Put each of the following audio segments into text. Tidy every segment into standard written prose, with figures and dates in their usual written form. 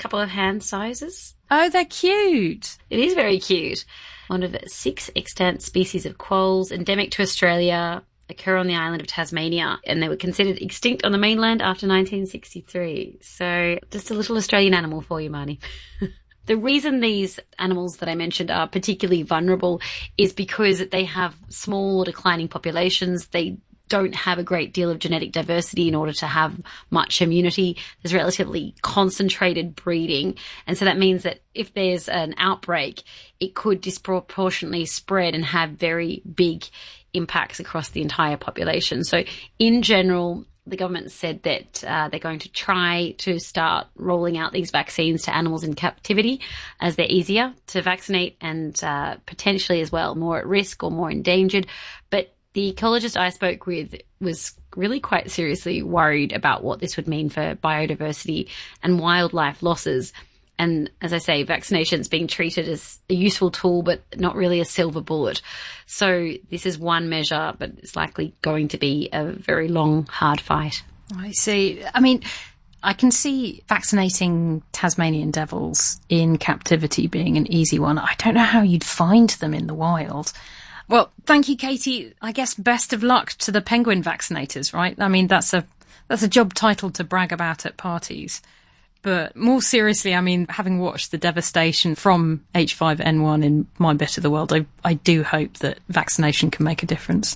couple of hand sizes. Oh, they're cute. It is very cute. One of 6 extant species of quolls endemic to Australia occur on the island of Tasmania, and they were considered extinct on the mainland after 1963. So just a little Australian animal for you, Marnie. The reason these animals that I mentioned are particularly vulnerable is because they have small or declining populations. They don't have a great deal of genetic diversity in order to have much immunity. There's relatively concentrated breeding. And so that means that if there's an outbreak, it could disproportionately spread and have very big impacts across the entire population. So in general, the government said that they're going to try to start rolling out these vaccines to animals in captivity as they're easier to vaccinate and potentially as well more at risk or more endangered. But the ecologist I spoke with was really quite seriously worried about what this would mean for biodiversity and wildlife losses. And as I say, vaccination's being treated as a useful tool, but not really a silver bullet. So this is one measure, but it's likely going to be a very long, hard fight. I see. I mean, I can see vaccinating Tasmanian devils in captivity being an easy one. I don't know how you'd find them in the wild. Well, thank you, Katie. I guess best of luck to the penguin vaccinators, right? I mean, that's a job title to brag about at parties. But more seriously, I mean, having watched the devastation from H5N1 in my bit of the world, I do hope that vaccination can make a difference.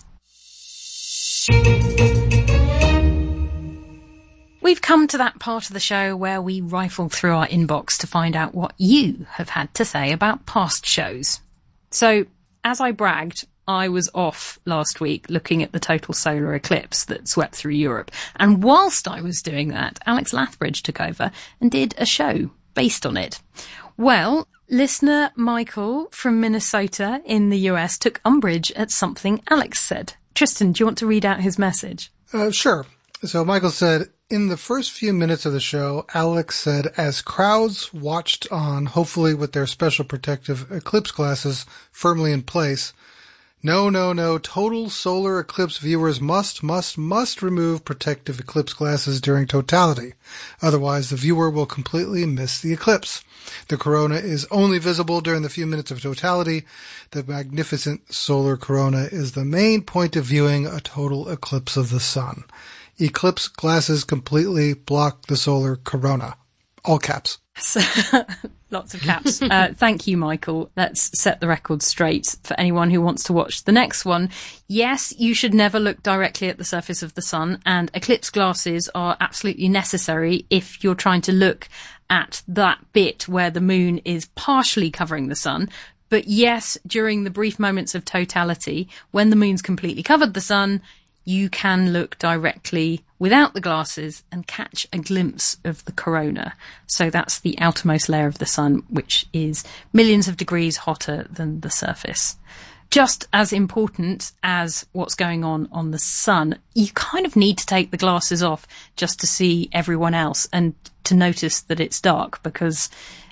We've come to that part of the show where we rifle through our inbox to find out what you have had to say about past shows. So, as I bragged, I was off last week looking at the total solar eclipse that swept through Europe. And whilst I was doing that, Alex Lathbridge took over and did a show based on it. Well, listener Michael from Minnesota in the US took umbrage at something Alex said. Tristan, do you want to read out his message? Sure. So Michael said, in the first few minutes of the show, Alex said, as crowds watched on, hopefully with their special protective eclipse glasses firmly in place, no, total solar eclipse viewers must remove protective eclipse glasses during totality. Otherwise, the viewer will completely miss the eclipse. The corona is only visible during the few minutes of totality. The magnificent solar corona is the main point of viewing a total eclipse of the sun. Eclipse glasses completely block the solar corona. All caps. Lots of caps. Thank you, Michael. Let's set the record straight for anyone who wants to watch the next one. Yes, you should never look directly at the surface of the sun, and eclipse glasses are absolutely necessary if you're trying to look at that bit where the moon is partially covering the sun. But yes, during the brief moments of totality, when the moon's completely covered the sun, you can look directly without the glasses and catch a glimpse of the corona. So that's the outermost layer of the sun, which is millions of degrees hotter than the surface. Just as important as what's going on the sun, you kind of need to take the glasses off just to see everyone else and to notice that it's dark, because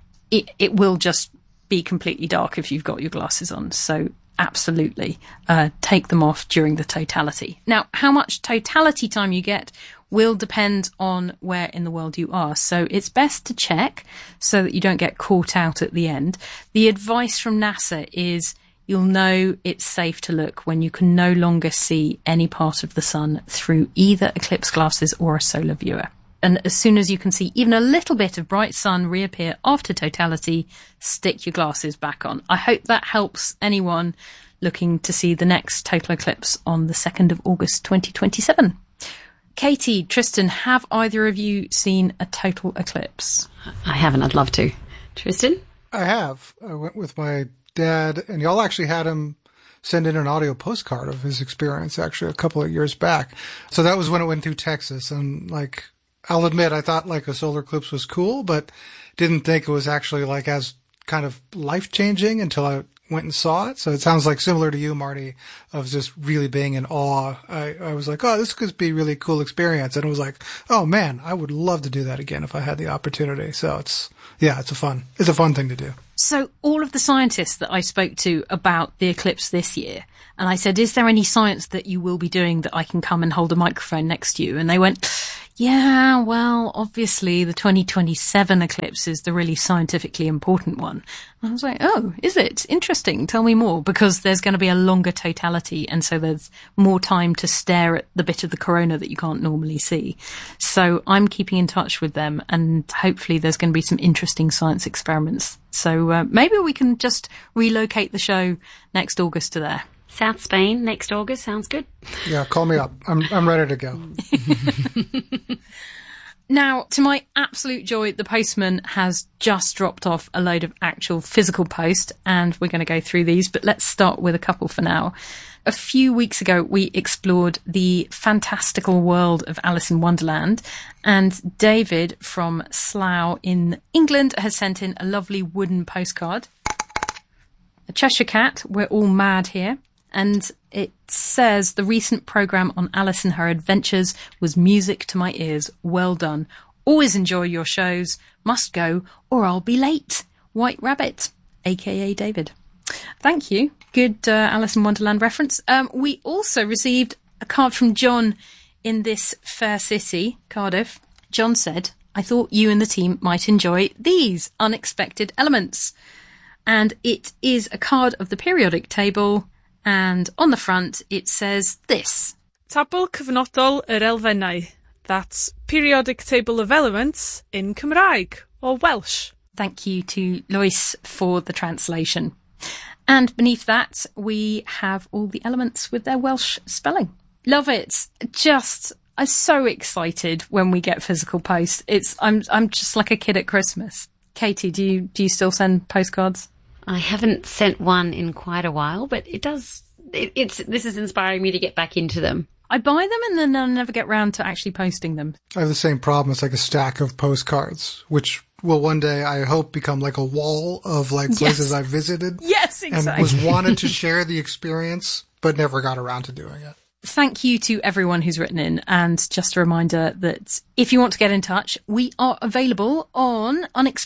it will just be completely dark if you've got your glasses on. So absolutely, take them off during the totality. Now, how much totality time you get will depend on where in the world you are. So it's best to check so that you don't get caught out at the end. The advice from NASA is you'll know it's safe to look when you can no longer see any part of the sun through either eclipse glasses or a solar viewer. And as soon as you can see even a little bit of bright sun reappear after totality, stick your glasses back on. I hope that helps anyone looking to see the next total eclipse on the 2nd of August 2027. Katie, Tristan, have either of you seen a total eclipse? I haven't. I'd love to. Tristan? I have. I went with my dad, and y'all actually had him send in an audio postcard of his experience actually a couple of years back. So that was when it went through Texas, and I'll admit, I thought a solar eclipse was cool, but didn't think it was actually as kind of life-changing until I went and saw it. So it sounds similar to you, Marty, of just really being in awe. I was like, oh, this could be a really cool experience. And it was like, oh man, I would love to do that again if I had the opportunity. So it's a fun thing to do. So all of the scientists that I spoke to about the eclipse this year, and I said, is there any science that you will be doing that I can come and hold a microphone next to you? And they went, Yeah, well, obviously the 2027 eclipse is the really scientifically important one. And I was like, oh, is it? Interesting. Tell me more. Because there's going to be a longer totality, and so there's more time to stare at the bit of the corona that you can't normally see. So I'm keeping in touch with them, and hopefully there's going to be some interesting science experiments. So maybe we can just relocate the show next August to there. South Spain next August sounds good. Yeah, call me up. I'm ready to go. Now, to my absolute joy, the postman has just dropped off a load of actual physical post, and we're going to go through these, but let's start with a couple for now. A few weeks ago, we explored the fantastical world of Alice in Wonderland, and David from Slough in England has sent in a lovely wooden postcard. A Cheshire Cat, we're all mad here. And it says, the recent programme on Alice and her adventures was music to my ears. Well done. Always enjoy your shows. Must go or I'll be late. White Rabbit, a.k.a. David. Thank you. Good Alice in Wonderland reference. We also received a card from John in this fair city, Cardiff. John said, I thought you and the team might enjoy these unexpected elements. And it is a card of the periodic table. And on the front, it says this. Tabl cyfnodol yr elfennau. That's periodic table of elements in Cymraeg or Welsh. Thank you to Lois for the translation. And beneath that, we have all the elements with their Welsh spelling. Love it. I'm so excited when we get physical post. I'm just like a kid at Christmas. Katie, do you still send postcards? I haven't sent one in quite a while, but this is inspiring me to get back into them. I buy them and then I'll never get round to actually posting them. I have the same problem. It's like a stack of postcards, which will one day, I hope, become like a wall of like places I visited. Yes, exactly. And was wanted to share the experience, but never got around to doing it. Thank you to everyone who's written in. And just a reminder that if you want to get in touch, we are available on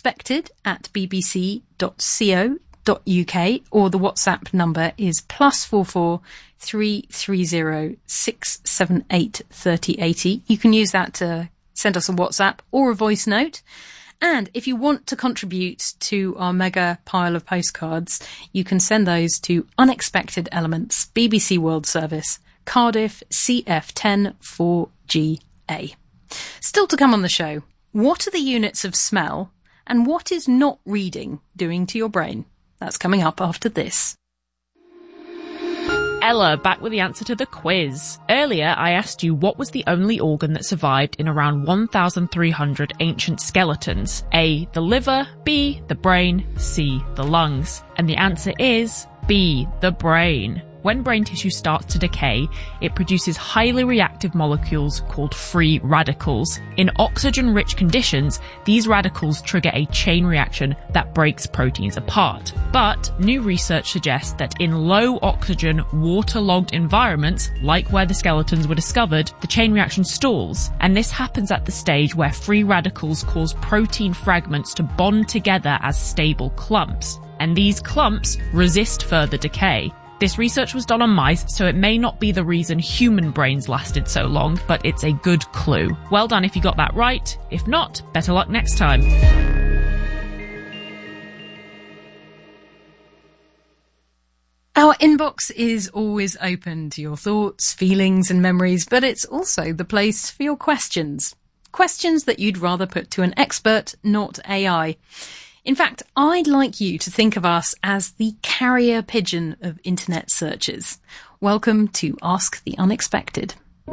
unexpected@bbc.co.uk, or the WhatsApp number is +44 330 678 3080. You can use that to send us a WhatsApp or a voice note. And if you want to contribute to our mega pile of postcards, you can send those to Unexpected Elements, BBC World Service, Cardiff CF10 4GA. Still to come on the show, what are the units of smell and what is not reading doing to your brain? That's coming up after this. Ella, back with the answer to the quiz. Earlier, I asked you what was the only organ that survived in around 1,300 ancient skeletons. A, the liver, B, the brain, C, the lungs. And the answer is B, the brain. When brain tissue starts to decay, it produces highly reactive molecules called free radicals. In oxygen-rich conditions, these radicals trigger a chain reaction that breaks proteins apart. But new research suggests that in low oxygen, waterlogged environments, like where the skeletons were discovered, the chain reaction stalls. And this happens at the stage where free radicals cause protein fragments to bond together as stable clumps. And these clumps resist further decay. This research was done on mice, so it may not be the reason human brains lasted so long, but it's a good clue. Well done if you got that right. If not, better luck next time. Our inbox is always open to your thoughts, feelings and memories, but it's also the place for your questions. Questions that you'd rather put to an expert, not AI. In fact, I'd like you to think of us as the carrier pigeon of internet searches. Welcome to Ask the Unexpected.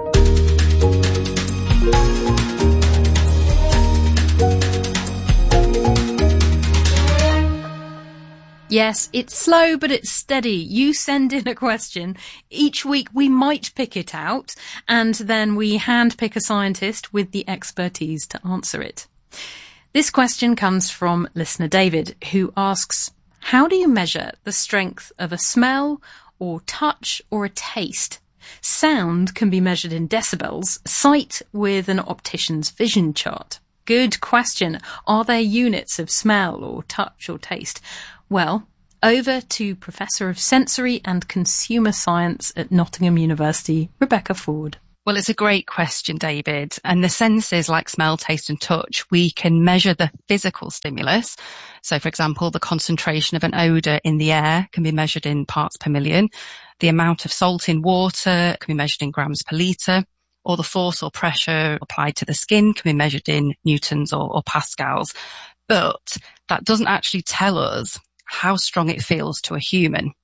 Yes, it's slow, but it's steady. You send in a question. Each week we might pick it out, and then we handpick a scientist with the expertise to answer it. This question comes from listener David, who asks, how do you measure the strength of a smell or touch or a taste? Sound can be measured in decibels, sight with an optician's vision chart. Good question. Are there units of smell or touch or taste? Well, over to Professor of Sensory and Consumer Science at Nottingham University, Rebecca Ford. Well, it's a great question, David. And the senses like smell, taste and touch, we can measure the physical stimulus. So, for example, the concentration of an odour in the air can be measured in parts per million. The amount of salt in water can be measured in grams per litre. Or the force or pressure applied to the skin can be measured in newtons or pascals. But that doesn't actually tell us how strong it feels to a human.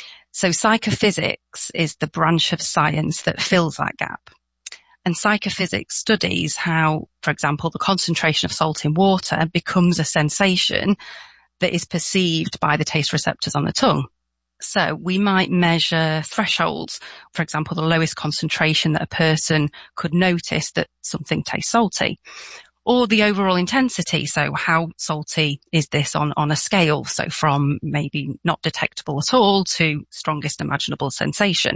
So psychophysics is the branch of science that fills that gap. And psychophysics studies how, for example, the concentration of salt in water becomes a sensation that is perceived by the taste receptors on the tongue. So we might measure thresholds, for example, the lowest concentration that a person could notice that something tastes salty. Or the overall intensity, so how salty is this on a scale, so from maybe not detectable at all to strongest imaginable sensation.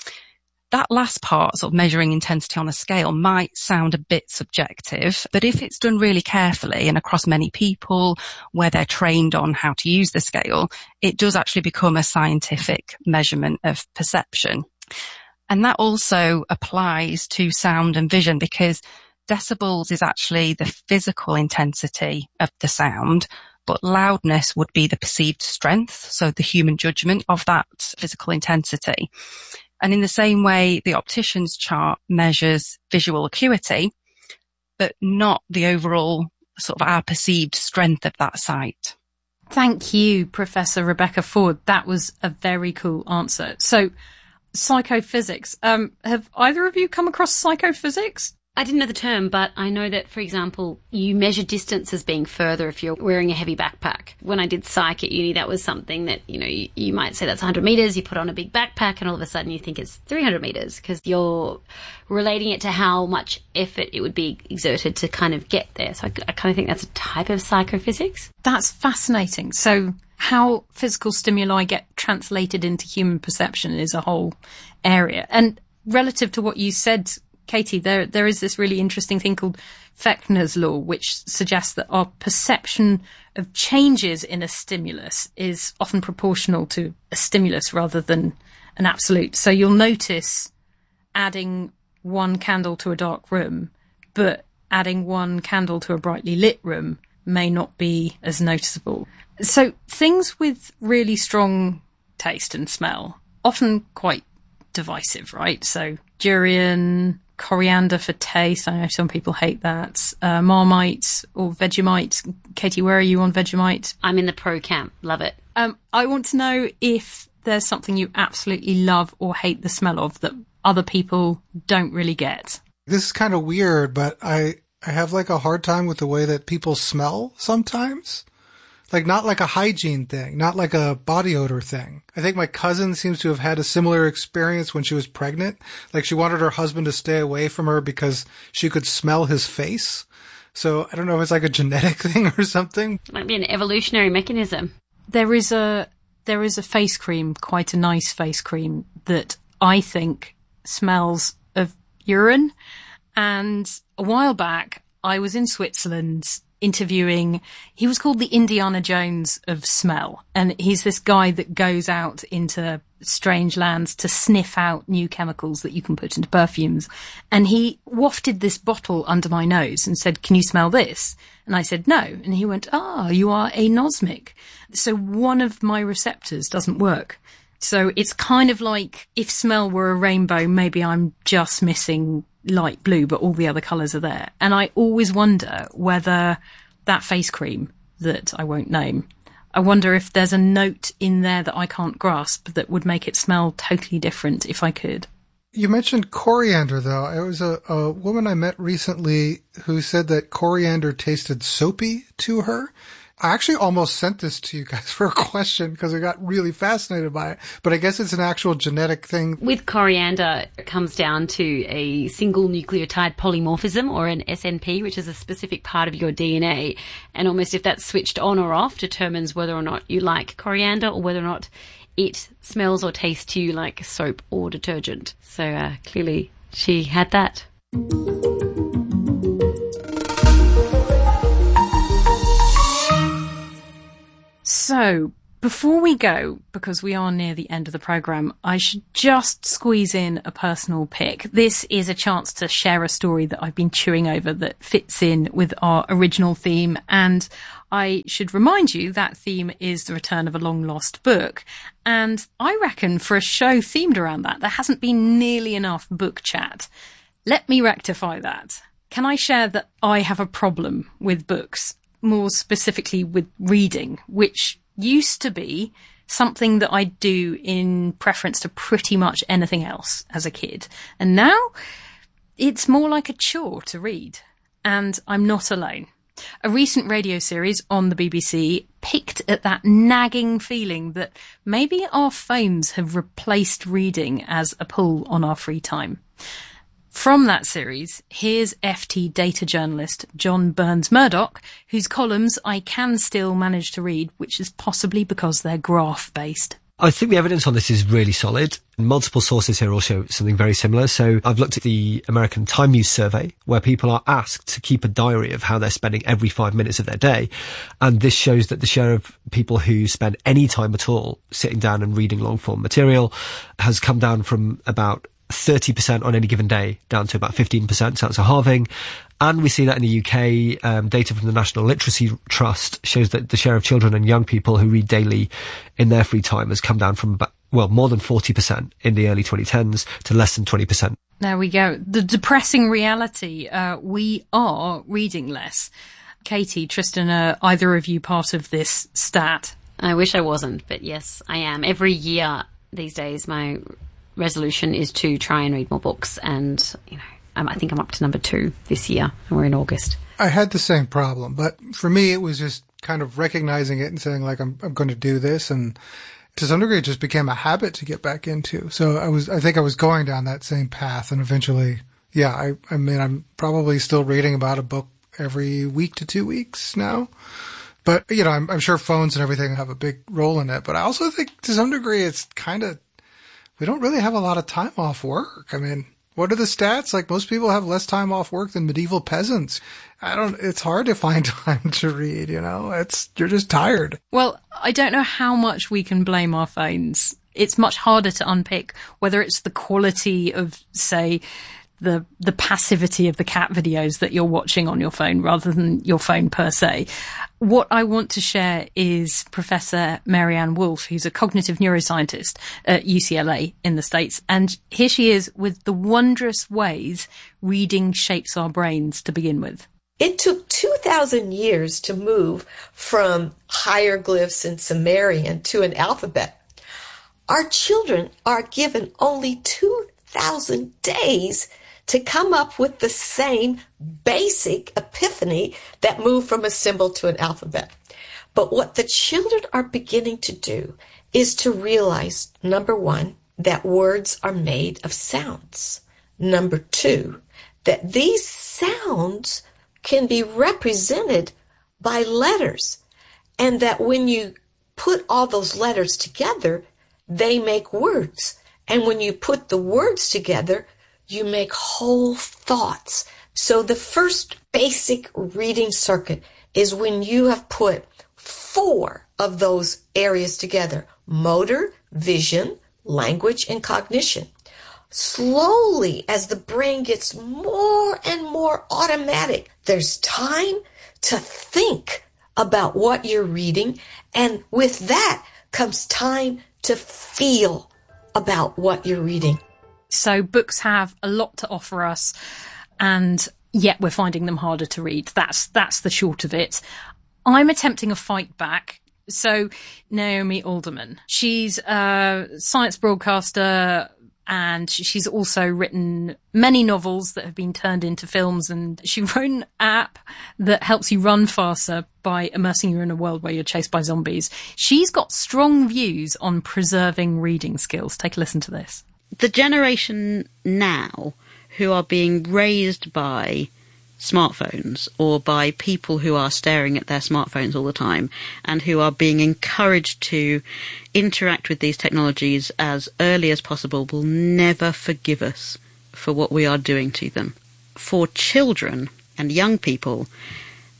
That last part, sort of measuring intensity on a scale, might sound a bit subjective, but if it's done really carefully and across many people where they're trained on how to use the scale, it does actually become a scientific measurement of perception. And that also applies to sound and vision, because decibels is actually the physical intensity of the sound, but loudness would be the perceived strength, so the human judgment of that physical intensity. And in the same way, the optician's chart measures visual acuity, but not the overall sort of our perceived strength of that sight. Thank you, Professor Rebecca Ford. That was a very cool answer. So, psychophysics. Have either of you come across psychophysics? I didn't know the term, but I know that, for example, you measure distance as being further if you're wearing a heavy backpack. When I did psych at uni, that was something that, you might say that's 100 metres, you put on a big backpack and all of a sudden you think it's 300 metres because you're relating it to how much effort it would be exerted to kind of get there. So I kind of think that's a type of psychophysics. That's fascinating. So how physical stimuli get translated into human perception is a whole area. And relative to what you said, Katie, there is this really interesting thing called Fechner's law, which suggests that our perception of changes in a stimulus is often proportional to a stimulus rather than an absolute. So you'll notice adding one candle to a dark room, but adding one candle to a brightly lit room may not be as noticeable. So things with really strong taste and smell, often quite divisive, right? So durian, coriander for taste. I know some people hate that. Marmite or Vegemite. Katie, where are you on Vegemite? I'm in the pro camp. Love it. I want to know if there's something you absolutely love or hate the smell of that other people don't really get. This is kind of weird, but I have like a hard time with the way that people smell sometimes. Like not like a hygiene thing, not like a body odor thing. I think my cousin seems to have had a similar experience when she was pregnant. Like she wanted her husband to stay away from her because she could smell his face. So I don't know if it's like a genetic thing or something. It might be an evolutionary mechanism. There is a face cream, quite a nice face cream, that I think smells of urine. And a while back, I was in Switzerland interviewing, he was called the Indiana Jones of smell. And he's this guy that goes out into strange lands to sniff out new chemicals that you can put into perfumes. And he wafted this bottle under my nose and said, "Can you smell this?" And I said, "No." And he went, "You are anosmic." So one of my receptors doesn't work. So it's kind of like if smell were a rainbow, maybe I'm just missing light blue, but all the other colours are there. And I always wonder whether that face cream that I won't name, I wonder if there's a note in there that I can't grasp that would make it smell totally different if I could. You mentioned coriander, though. It was a woman I met recently who said that coriander tasted soapy to her. I actually almost sent this to you guys for a question because I got really fascinated by it, but I guess it's an actual genetic thing. With coriander, it comes down to a single nucleotide polymorphism, or an SNP, which is a specific part of your DNA. And almost if that's switched on or off determines whether or not you like coriander or whether or not it smells or tastes to you like soap or detergent. So clearly she had that. So, Before we go, because we are near the end of the programme, I should just squeeze in a personal pick. This is a chance to share a story that I've been chewing over that fits in with our original theme. And I should remind you that theme is the return of a long-lost book. And I reckon for a show themed around that, there hasn't been nearly enough book chat. Let me rectify that. Can I share that I have a problem with books, more specifically with reading, which used to be something that I do in preference to pretty much anything else as a kid. And now it's more like a chore to read. And I'm not alone. A recent radio series on the BBC picked at that nagging feeling that maybe our phones have replaced reading as a pull on our free time. From that series, here's FT data journalist John Burns-Murdoch, whose columns I can still manage to read, which is possibly because they're graph-based. I think the evidence on this is really solid. Multiple sources here all show something very similar. So I've looked at the American Time Use Survey, where people are asked to keep a diary of how they're spending every 5 minutes of their day. And this shows that the share of people who spend any time at all sitting down and reading long-form material has come down from about 30% on any given day down to about 15%, so that's a halving. And we see that in the UK, data from the National Literacy Trust shows that the share of children and young people who read daily in their free time has come down from more than 40% in the early 2010s to less than 20%. There we go. The depressing reality, we are reading less. Katie, Tristan, are either of you part of this stat? I wish I wasn't, but yes, I am. Every year these days, my resolution is to try and read more books, and I think I'm up to number 2 this year, and we're in August. I had the same problem, but for me it was just kind of recognizing it and saying, like, I'm going to do this, and to some degree it just became a habit to get back into. So I think I was going down that same path, and eventually, yeah, I mean, I'm probably still reading about a book every week to 2 weeks now. But, I'm sure phones and everything have a big role in it, but I also think to some degree it's kind of, we don't really have a lot of time off work. I mean, what are the stats? Like, most people have less time off work than medieval peasants. It's hard to find time to read, you're just tired. Well, I don't know how much we can blame our phones. It's much harder to unpick whether it's the quality of, say, the passivity of the cat videos that you're watching on your phone rather than your phone per se. What I want to share is Professor Marianne Wolf, who's a cognitive neuroscientist at UCLA in the States. And here she is with the wondrous ways reading shapes our brains to begin with. It took 2,000 years to move from hieroglyphs and Sumerian to an alphabet. Our children are given only 2,000 days to come up with the same basic epiphany that moved from a symbol to an alphabet. But what the children are beginning to do is to realize, number 1, that words are made of sounds. Number 2, that these sounds can be represented by letters, and that when you put all those letters together, they make words. And when you put the words together, you make whole thoughts. So the first basic reading circuit is when you have put 4 of those areas together: motor, vision, language, and cognition. Slowly, as the brain gets more and more automatic, there's time to think about what you're reading, and with that comes time to feel about what you're reading. So books have a lot to offer us, and yet we're finding them harder to read. That's the short of it. I'm attempting a fight back. So Naomi Alderman, she's a science broadcaster, and she's also written many novels that have been turned into films, and she wrote an app that helps you run faster by immersing you in a world where you're chased by zombies. She's got strong views on preserving reading skills. Take a listen to this. The generation now who are being raised by smartphones or by people who are staring at their smartphones all the time and who are being encouraged to interact with these technologies as early as possible will never forgive us for what we are doing to them. For children and young people,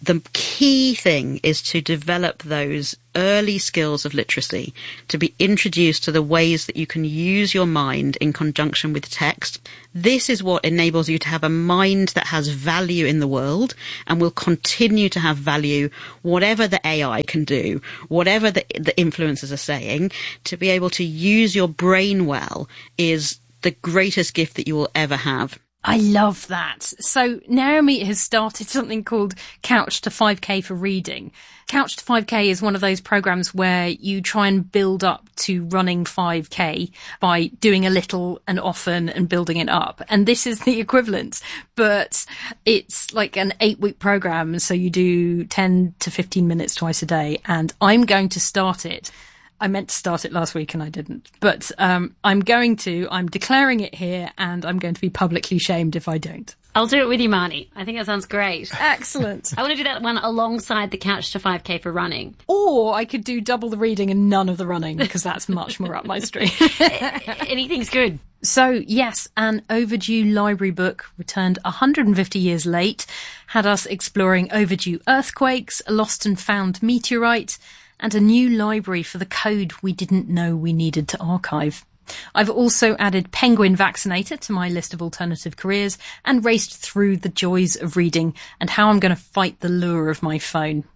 the key thing is to develop those early skills of literacy, to be introduced to the ways that you can use your mind in conjunction with text. This is what enables you to have a mind that has value in the world and will continue to have value, whatever the AI can do, whatever the influencers are saying. To be able to use your brain well is the greatest gift that you will ever have. I love that. So Naomi has started something called Couch to 5K for reading. Couch to 5K is one of those programs where you try and build up to running 5K by doing a little and often and building it up. And this is the equivalent, but it's like an 8-week program. So you do 10 to 15 minutes twice a day. And I'm going to start it. I meant to start it last week and I didn't, but I'm declaring it here and I'm going to be publicly shamed if I don't. I'll do it with you, Marnie. I think that sounds great. Excellent. I want to do that one alongside the Couch to 5K for running. Or I could do double the reading and none of the running, because that's much more up my street. Anything's good. So, yes, an overdue library book returned 150 years late, had us exploring overdue earthquakes, a lost and found meteorite, and a new library for the code we didn't know we needed to archive. I've also added Penguin Vaccinator to my list of alternative careers and raced through the joys of reading and how I'm going to fight the lure of my phone.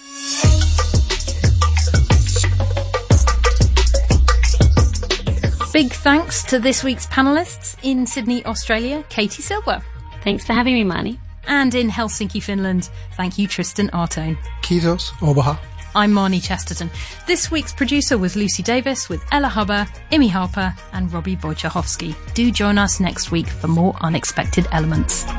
Big thanks to this week's panellists in Sydney, Australia, Katie Silver. Thanks for having me, Marnie. And in Helsinki, Finland, thank you, Tristan Artone. Kiitos, obaha. I'm Marnie Chesterton. This week's producer was Lucy Davis with Ella Hubber, Imi Harper and Robbie Wojciechowski. Do join us next week for more Unexpected Elements.